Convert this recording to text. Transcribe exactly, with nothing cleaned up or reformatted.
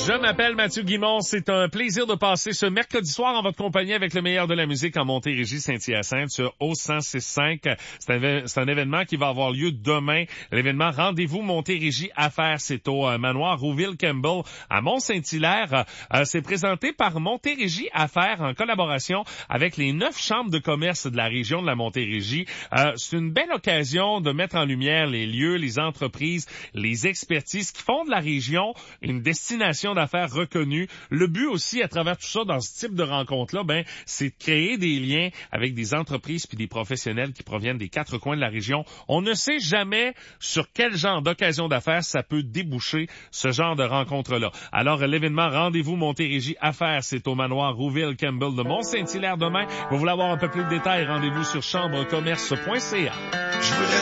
Je m'appelle Mathieu Guimond. C'est un plaisir de passer ce mercredi soir en votre compagnie avec le meilleur de la musique en Montérégie, Saint-Hyacinthe sur O cent six cinq. C'est un, c'est un événement qui va avoir lieu demain. L'événement Rendez-vous Montérégie Affaires. C'est au euh, manoir Rouville-Campbell à Mont-Saint-Hilaire. Euh, c'est présenté par Montérégie Affaires en collaboration avec les neuf chambres de commerce de la région de la Montérégie. Euh, c'est une belle occasion de mettre en lumière les lieux, les entreprises, les expertises qui font de la région une destination d'affaires reconnue. Le but aussi, à travers tout ça, dans ce type de rencontre-là, ben, c'est de créer des liens avec des entreprises puis des professionnels qui proviennent des quatre coins de la région. On ne sait jamais sur quel genre d'occasion d'affaires ça peut déboucher, ce genre de rencontre-là. Alors, l'événement Rendez-vous Montérégie Affaires, c'est au manoir Rouville-Campbell de Mont-Saint-Hilaire demain. Vous voulez avoir un peu plus de détails, rendez-vous sur chambrecommerce point c a.